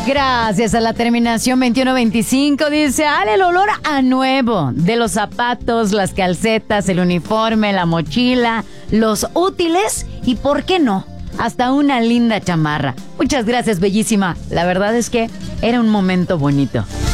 Gracias a la terminación 2125 dice, Ale, el olor a nuevo de los zapatos, las calcetas, el uniforme, la mochila, los útiles y, ¿por qué no?, hasta una linda chamarra. Muchas gracias, bellísima. La verdad es que era un momento bonito.